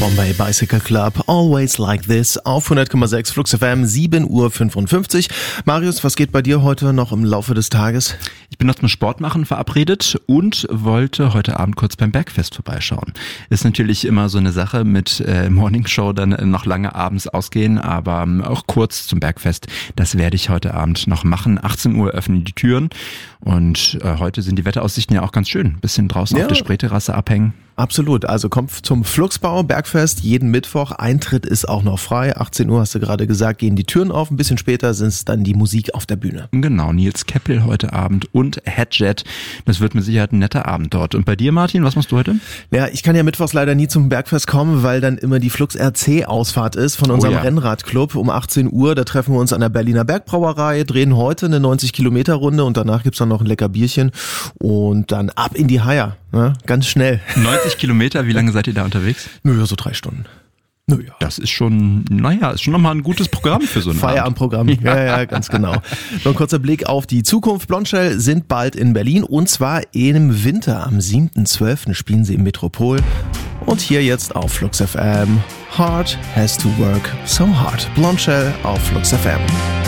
Bombay Bicycle Club, Always Like This, auf 100,6 Flux FM, 7:55 Uhr. Marius, was geht bei dir heute noch im Laufe des Tages? Ich bin noch zum Sport machen verabredet und wollte heute Abend kurz beim Bergfest vorbeischauen. Ist natürlich immer so eine Sache mit Morningshow, dann noch lange abends ausgehen, aber auch kurz zum Bergfest. Das werde ich heute Abend noch machen. 18 Uhr öffnen die Türen und heute sind die Wetteraussichten ja auch ganz schön. Bisschen draußen auf der Spreeterrasse abhängen. Absolut, also kommt zum Flugsbau Bergfest jeden Mittwoch, Eintritt ist auch noch frei, 18 Uhr hast du gerade gesagt, gehen die Türen auf, ein bisschen später sind es dann die Musik auf der Bühne. Genau, Nils Keppel heute Abend und Headjet, das wird mit Sicherheit ein netter Abend dort. Und bei dir, Martin, was machst du heute? Ja, ich kann ja mittwochs leider nie zum Bergfest kommen, weil dann immer die Flux RC Ausfahrt ist von unserem Rennradclub um 18 Uhr, da treffen wir uns an der Berliner Bergbrauerei, drehen heute eine 90-Kilometer-Runde und danach gibt's dann noch ein lecker Bierchen und dann ab in die Haier, ne? Ganz schnell. 90 Kilometer, wie lange seid ihr da unterwegs? Naja, so 3 Stunden. Naja. Das ist schon, ist schon nochmal ein gutes Programm für so ein Feierabendprogramm. Ja, ganz genau. Noch ein kurzer Blick auf die Zukunft. Blondshell sind bald in Berlin und zwar im Winter. Am 7.12. spielen sie im Metropol. Und hier jetzt auf Flux FM. Hard has to work so hard. Blondshell auf Flux FM.